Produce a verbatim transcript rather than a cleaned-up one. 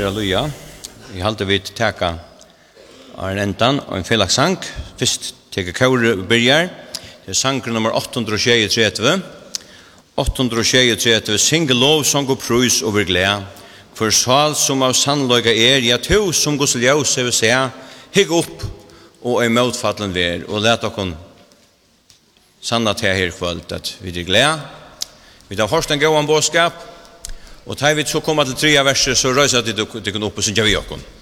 Halleluja. Jeg halte vi teka av endan og en fellagssang. Først teka kaure byrjar. Det er sang nummer åtte hundre tjuetre. åtte hundre tjuetre. Singe lov, sang og prøys over glede. For sval som av sannløyga er, ja to som gos ljøs vil se, higg opp og er motfattelen ver, og let okon sanna til her kvöld at vi er glede. Vi tar hørst en gåan bådskap, og tar vi så komma til tredje verset, så røyser det dere opp og synes vi okon.